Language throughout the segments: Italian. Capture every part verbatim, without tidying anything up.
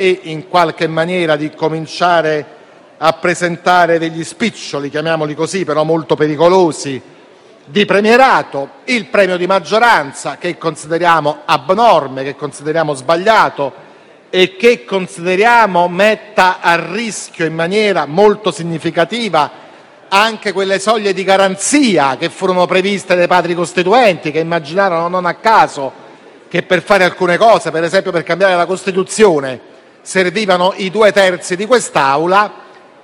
e in qualche maniera di cominciare a presentare degli spiccioli, chiamiamoli così, però molto pericolosi, di premierato. Il premio di maggioranza, che consideriamo abnorme, che consideriamo sbagliato e che consideriamo metta a rischio in maniera molto significativa anche quelle soglie di garanzia che furono previste dai padri costituenti, che immaginarono non a caso che per fare alcune cose, per esempio per cambiare la Costituzione, servivano i due terzi di quest'Aula,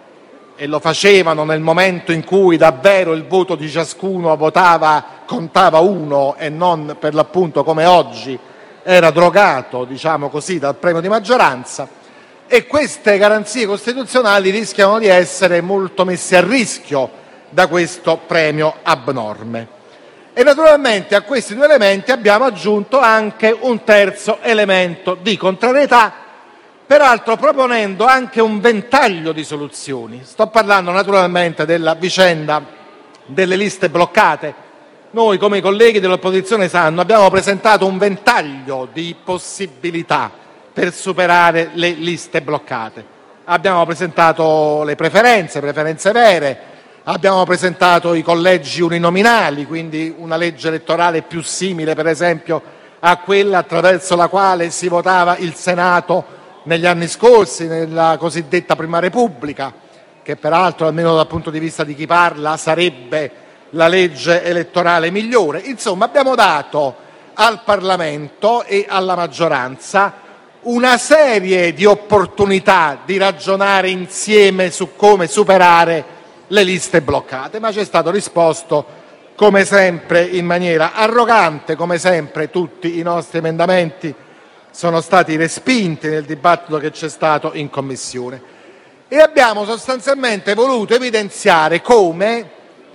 e lo facevano nel momento in cui davvero il voto di ciascuno votava, contava uno e non per l'appunto come oggi era drogato, diciamo così, dal premio di maggioranza. E queste garanzie costituzionali rischiano di essere molto messe a rischio da questo premio abnorme. E naturalmente a questi due elementi abbiamo aggiunto anche un terzo elemento di contrarietà, peraltro proponendo anche un ventaglio di soluzioni. Sto parlando naturalmente della vicenda delle liste bloccate. Noi, come i colleghi dell'opposizione sanno, abbiamo presentato un ventaglio di possibilità per superare le liste bloccate. Abbiamo presentato le preferenze, preferenze vere, abbiamo presentato i collegi uninominali, quindi una legge elettorale più simile, per esempio, a quella attraverso la quale si votava il Senato negli anni scorsi, nella cosiddetta Prima Repubblica, che peraltro, almeno dal punto di vista di chi parla, sarebbe la legge elettorale migliore. Insomma, abbiamo dato al Parlamento e alla maggioranza una serie di opportunità di ragionare insieme su come superare le liste bloccate, ma ci è stato risposto come sempre in maniera arrogante. Come sempre tutti i nostri emendamenti sono stati respinti nel dibattito che c'è stato in Commissione, e abbiamo sostanzialmente voluto evidenziare come,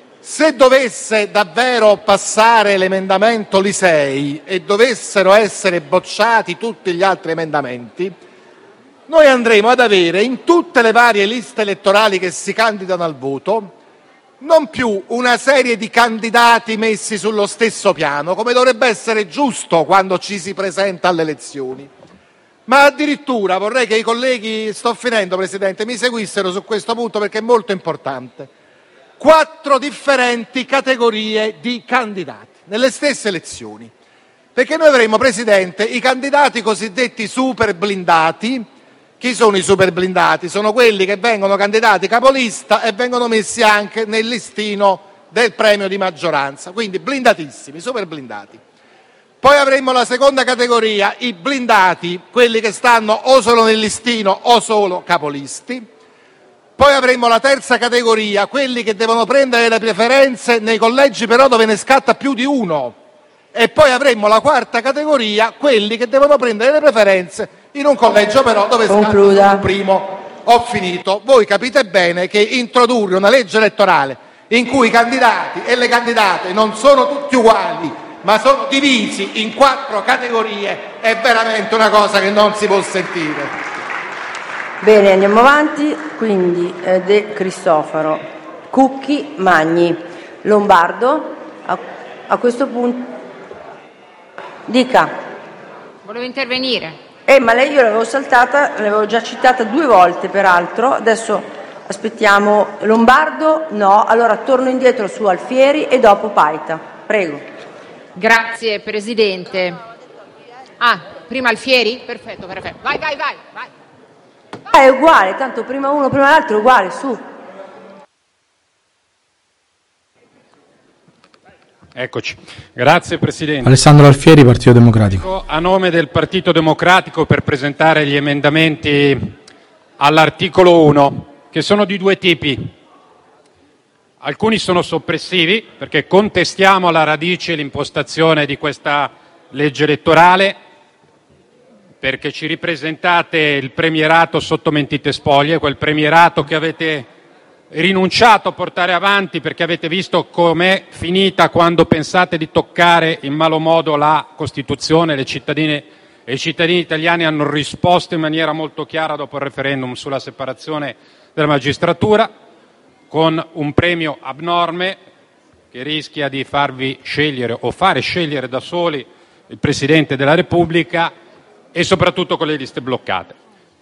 se dovesse davvero passare l'emendamento Lisei e dovessero essere bocciati tutti gli altri emendamenti, noi andremo ad avere in tutte le varie liste elettorali che si candidano al voto non più una serie di candidati messi sullo stesso piano, come dovrebbe essere giusto quando ci si presenta alle elezioni, ma addirittura, vorrei che i colleghi, sto finendo Presidente, mi seguissero su questo punto perché è molto importante, quattro differenti categorie di candidati nelle stesse elezioni. Perché noi avremo, Presidente, i candidati cosiddetti super blindati. Chi sono i super blindati? Sono quelli che vengono candidati capolista e vengono messi anche nel listino del premio di maggioranza, quindi blindatissimi, super blindati. Poi avremo la seconda categoria, i blindati, quelli che stanno o solo nel listino o solo capolisti. Poi avremo la terza categoria, quelli che devono prendere le preferenze nei collegi però dove ne scatta più di uno. E poi avremo la quarta categoria, quelli che devono prendere le preferenze in un collegio però dove scatta un primo. Ho finito. Voi capite bene che introdurre una legge elettorale in cui i candidati e le candidate non sono tutti uguali, ma sono divisi in quattro categorie, è veramente una cosa che non si può sentire. Bene, andiamo avanti. Quindi eh, De Cristofaro, Cucchi, Magni, Lombardo. A, a questo punto dica. Volevo intervenire. Eh, ma lei io l'avevo saltata, l'avevo già citata due volte peraltro. Adesso aspettiamo Lombardo, no. Allora torno indietro su Alfieri e dopo Paita. Prego. Grazie Presidente. Ah, prima Alfieri? Perfetto, perfetto. Vai, vai, vai, vai. È uguale, tanto prima uno, prima l'altro è uguale, su. Eccoci. Grazie Presidente. Alessandro Alfieri, Partito Democratico. A nome del Partito Democratico per presentare gli emendamenti all'articolo uno, che sono di due tipi. Alcuni sono soppressivi, perché contestiamo alla radice l'impostazione di questa legge elettorale, perché ci ripresentate il premierato sotto mentite spoglie, quel premierato che avete rinunciato a portare avanti perché avete visto com'è finita quando pensate di toccare in malo modo la Costituzione. Le cittadine e i cittadini italiani hanno risposto in maniera molto chiara dopo il referendum sulla separazione della magistratura, con un premio abnorme che rischia di farvi scegliere o fare scegliere da soli il Presidente della Repubblica, e soprattutto con le liste bloccate.